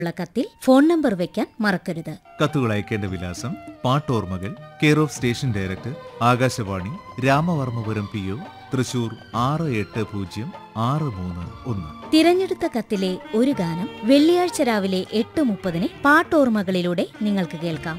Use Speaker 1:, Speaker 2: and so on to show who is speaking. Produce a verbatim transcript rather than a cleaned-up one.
Speaker 1: ഉള്ള കത്തിൽ phone number വെക്കാൻ മറക്കരുത്.
Speaker 2: കത്തുകൾ അയക്കേണ്ട വിലാസം: പാട്ടോർമ്മകൾ, care of station director, Akashvani, Ramavarmapuram P O, Thrissur ആറ് എട്ട് പൂജ്യം ആറ് മൂന്ന് ഒന്ന്.
Speaker 1: തിരഞ്ഞെടുത്ത കത്തിലെ ഒരു ഗാനം വെള്ളിയാഴ്ച രാവിലെ എട്ട് മുപ്പതിന് പാട്ടോർമ്മകളിലൂടെ നിങ്ങൾക്ക് കേൾക്കാം.